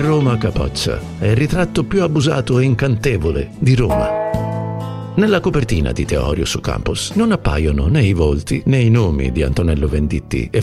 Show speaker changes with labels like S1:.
S1: Roma capoccia è il ritratto più abusato e incantevole di Roma. Nella copertina di Teorio su Campus non appaiono né i volti né i nomi di Antonello Venditti e